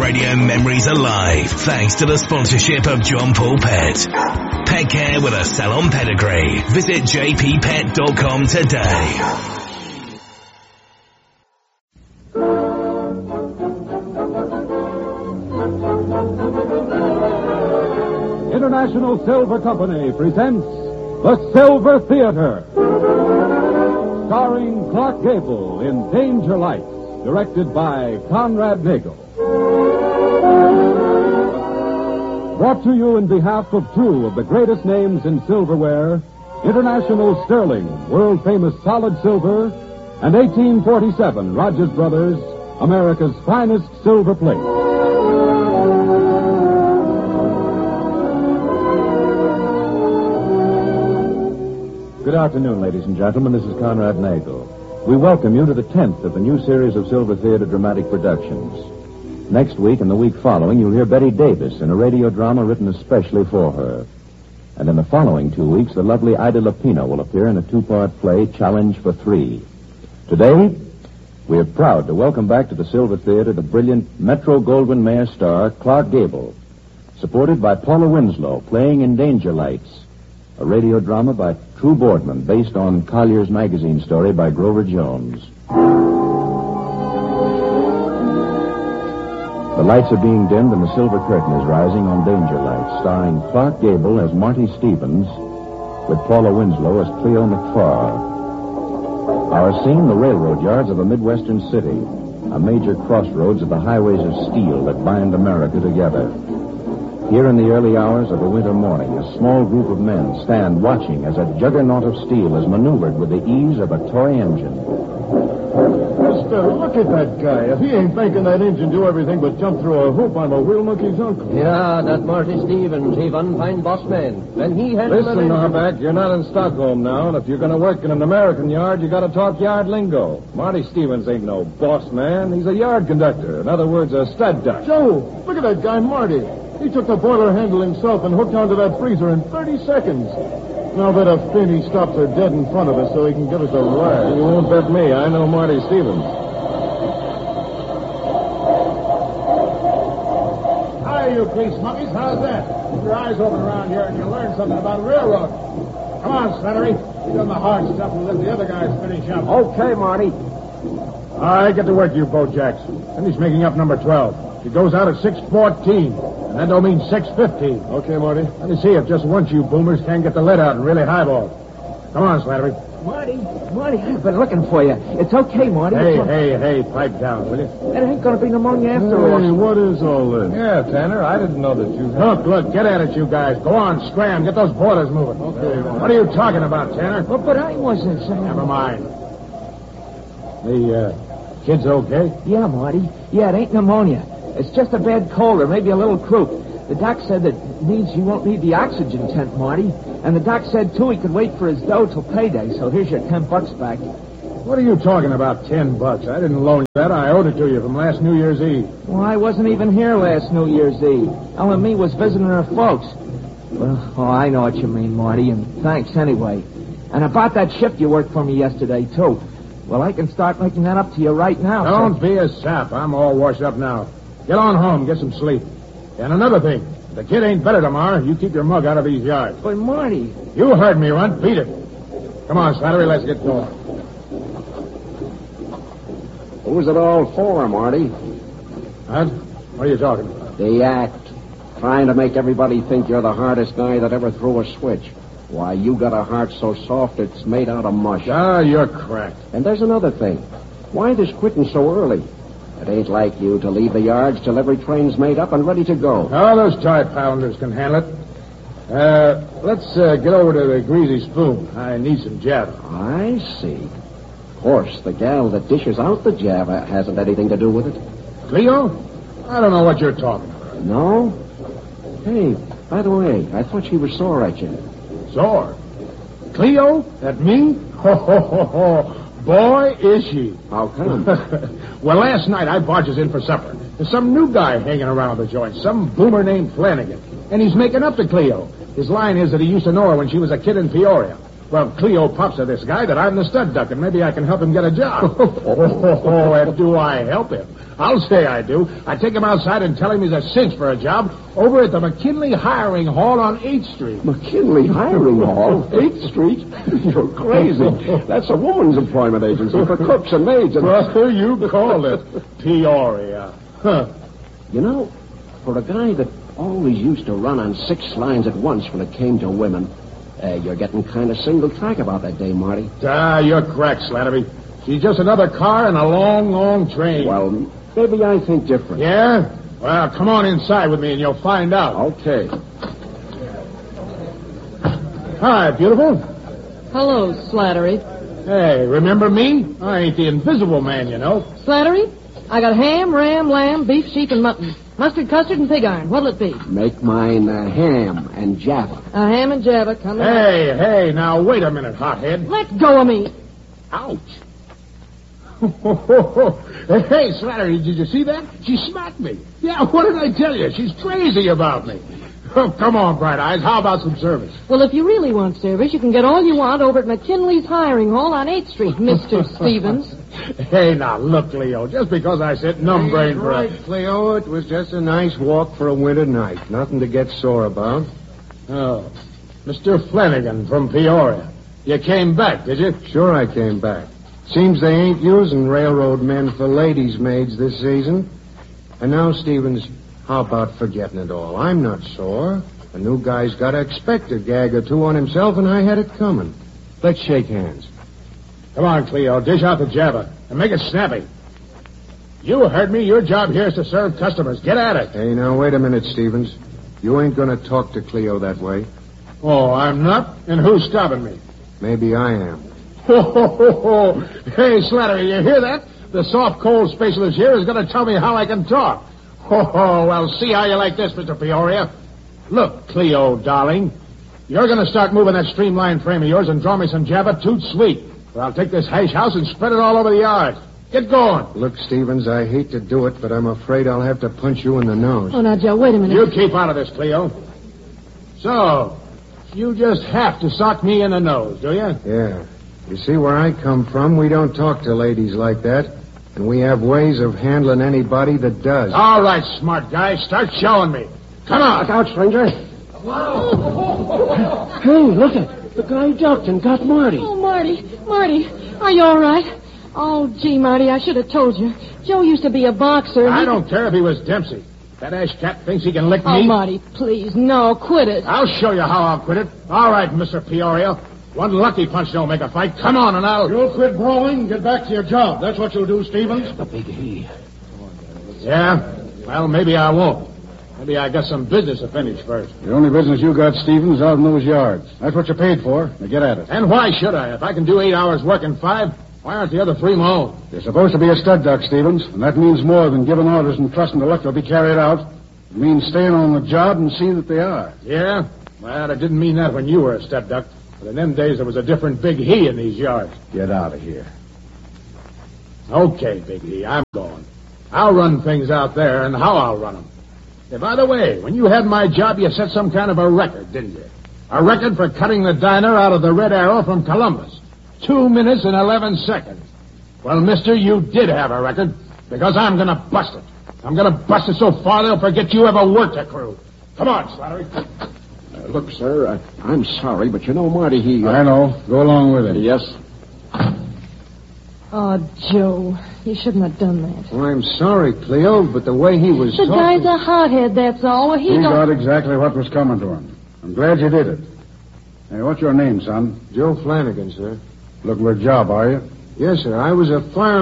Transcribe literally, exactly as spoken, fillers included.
radio memories alive thanks to the sponsorship of John Paul Pet. Pet care with a salon pedigree. Visit j p pet dot com today. International Silver Company presents The Silver Theater, starring Clark Gable in Danger Lights, directed by Conrad Nagel. Brought to you in behalf of two of the greatest names in silverware, International Sterling, world-famous solid silver, and eighteen forty-seven Rogers Brothers, America's finest silver plate. Good afternoon, ladies and gentlemen. This is Conrad Nagel. We welcome you to the tenth of the new series of Silver Theater dramatic productions. Next week and the week following, you'll hear Betty Davis in a radio drama written especially for her. And in the following two weeks, the lovely Ida Lupino will appear in a two-part play, Challenge for Three. Today, we are proud to welcome back to the Silver Theater the brilliant Metro-Goldwyn-Mayer star, Clark Gable, supported by Paula Winslow, playing in Danger Lights, a radio drama by True Boardman, based on Collier's magazine story by Grover Jones. The lights are being dimmed and the silver curtain is rising on Danger Lights, starring Clark Gable as Marty Stevens, with Paula Winslow as Cleo McFarr. Our scene, the railroad yards of a Midwestern city, a major crossroads of the highways of steel that bind America together. Here in the early hours of a winter morning, a small group of men stand watching as a juggernaut of steel is maneuvered with the ease of a toy engine. Mister, look at that guy. If he ain't making that engine do everything but jump through a hoop, I'm a wheel monkey's uncle. Yeah, that Marty Stevens, he one fine boss man. When he had... Listen, Narback, you're not in Stockholm now, and if you're going to work in an American yard, you got to talk yard lingo. Marty Stevens ain't no boss man. He's a yard conductor. In other words, a stud duck. Joe, look at that guy, Marty. He took the boiler handle himself and hooked onto that freezer in thirty seconds. Now that a Finney stops her dead in front of us so he can give us a ride. You won't bet me. I know Marty Stevens. Hi, you grease monkeys. How's that? Keep your eyes open around here and you'll learn something about railroad. Come on, Slattery. You done the hard stuff and let the other guys finish up. Okay, Marty. All right, get to work, you Bojacks. Finish making up number twelve. She goes out at six fourteen, and that don't mean six fifteen. Okay, Marty. Let me see if just once you boomers can get the lead out and really highball. Come on, Slattery. Marty, Marty, I've been looking for you. It's okay, Marty. Hey, it's hey, hey, pipe down, will you? It ain't going to be pneumonia after all. Hey, what is all this? Yeah, Tanner, I didn't know that you... Look, look, get at it, you guys. Go on, scram. Get those boilers moving. Okay. What are you talking about, Tanner? Well, but I wasn't saying... Never mind. The, uh, kid's okay? Yeah, Marty. Yeah, it ain't pneumonia. It's just a bad cold or maybe a little croup. The doc said that means he won't need the oxygen tent, Marty. And the doc said, too, he could wait for his dough till payday, so here's your ten bucks back. What are you talking about, ten bucks? I didn't loan you that. I owed it to you from last New Year's Eve. Well, I wasn't even here last New Year's Eve. Ellen and me was visiting her folks. Well, oh, I know what you mean, Marty, and thanks anyway. And about that shift you worked for me yesterday, too. Well, I can start making that up to you right now. Don't so... be a sap. I'm all washed up now. Get on home, get some sleep. And another thing, if the kid ain't better tomorrow, you keep your mug out of these yards. But, Marty... You heard me, Runt. Beat it. Come on, Slattery, let's get going. Who's it all for, Marty? Huh? What are you talking about? The act. Trying to make everybody think you're the hardest guy that ever threw a switch. Why, you got a heart so soft it's made out of mush. Ah, you're cracked. And there's another thing. Why this quitting so early? It ain't like you to leave the yards till every train's made up and ready to go. Oh, those tie pounders can handle it. Uh, let's uh, get over to the Greasy Spoon. I need some Java. I see. Of course, the gal that dishes out the Java hasn't anything to do with it. Cleo? I don't know what you're talking about. No? Hey, by the way, I thought she was sore at you. Sore? Cleo? At me? Ho, ho, ho, ho. Boy, is she. How come? Well, last night I barges in for supper. There's some new guy hanging around the joint, some boomer named Flanagan. And he's making up to Cleo. His line is that he used to know her when she was a kid in Peoria. Well, Cleo pops to this guy that I'm the stud duck, and maybe I can help him get a job. oh, and do I help him? I'll say I do. I take him outside and tell him he's a cinch for a job over at the McKinley Hiring Hall on eighth Street. McKinley Hiring Hall? eighth Street? You're crazy. That's a woman's employment agency for cooks and maids. And... Well, you called it. Peoria. Huh. You know, for a guy that always used to run on six lines at once when it came to women, uh, you're getting kind of single track about that day, Marty. Ah, you're correct, Slattery. She's just another car in a long, long train. Well, maybe I think different. Yeah? Well, come on inside with me and you'll find out. Okay. Hi, beautiful. Hello, Slattery. Hey, remember me? I ain't the invisible man, you know. Slattery, I got ham, ram, lamb, beef, sheep, and mutton. Mustard, custard, and pig iron. What'll it be? Make mine uh, ham and java. A ham and java. Come in. Hey, hey, now wait a minute, hothead. Let go of me. Ouch. Hey, Slattery, did you see that? She smacked me. Yeah, what did I tell you? She's crazy about me. Oh, come on, Bright Eyes. How about some service? Well, if you really want service, you can get all you want over at McKinley's Hiring Hall on eighth Street, Mister Stevens. Hey, now, look, Cleo, just because I said numb-brain for right, a... Cleo. It was just a nice walk for a winter night. Nothing to get sore about. Oh, Mister Flanagan from Peoria. You came back, did you? Sure I came back. Seems they ain't using railroad men for ladies' maids this season. And now, Stevens, how about forgetting it all? I'm not sore. A new guy's got to expect a gag or two on himself, and I had it coming. Let's shake hands. Come on, Cleo, dish out the java and make it snappy. You heard me. Your job here is to serve customers. Get at it. Hey, now, wait a minute, Stevens. You ain't going to talk to Cleo that way. Oh, I'm not? And who's stopping me? Maybe I am. Ho, ho, ho, ho. Hey, Slattery, you hear that? The soft coal specialist here is going to tell me how I can talk. Ho, ho, well, see how you like this, Mister Peoria. Look, Cleo, darling, you're going to start moving that streamlined frame of yours and draw me some java toot sweet. Or I'll take this hash house and spread it all over the yard. Get going. Look, Stevens, I hate to do it, but I'm afraid I'll have to punch you in the nose. Oh, now, Joe, wait a minute. You keep out of this, Cleo. So, you just have to sock me in the nose, do you? Yeah. You see, where I come from, we don't talk to ladies like that. And we have ways of handling anybody that does. All right, smart guy. Start showing me. Come on. Look out, stranger. Hey, look it. The guy ducked and got Marty. Oh, Marty. Marty, are you all right? Oh, gee, Marty, I should have told you. Joe used to be a boxer. I he... don't care if he was Dempsey. That ash cat thinks he can lick Oh, me. Marty, please, no, quit it. I'll show you how I'll quit it. All right, Mister Peoria. One lucky punch don't make a fight. Come on, and I'll... You'll quit brawling and get back to your job. That's what you'll do, Stevens. The big he. Yeah? Well, maybe I won't. Maybe I got some business to finish first. The only business you got, Stevens, out in those yards. That's what you're paid for. Now get at it. And why should I? If I can do eight hours work in five, why aren't the other three my own? You're supposed to be a stud duck, Stevens, and that means more than giving orders and trusting the luck they'll be carried out. It means staying on the job and see that they are. Yeah? Well, I didn't mean that when you were a stud duck. But in them days, there was a different Big He in these yards. Get out of here. Okay, Big He, I'm going. I'll run things out there, and how I'll run them. Hey, by the way, when you had my job, you set some kind of a record, didn't you? A record for cutting the diner out of the Red Arrow from Columbus. Two minutes and eleven seconds. Well, mister, you did have a record, because I'm going to bust it. I'm going to bust it so far they'll forget you ever worked a crew. Come on, Slattery. Uh, look, sir, uh, I'm sorry, but you know, Marty, he... Uh... I know. Go along with it. Yes. Oh, Joe, you shouldn't have done that. Well, I'm sorry, Cleo, but the way he was The talking... guy's a hothead, that's all. Well, he He don't... got exactly what was coming to him. I'm glad you did it. Hey, what's your name, son? Joe Flanagan, sir. Looking for a job, are you? Yes, sir. I was a fire...